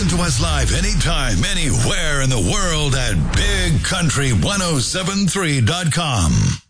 Listen to us live anytime, anywhere in the world at BigCountry1073.com.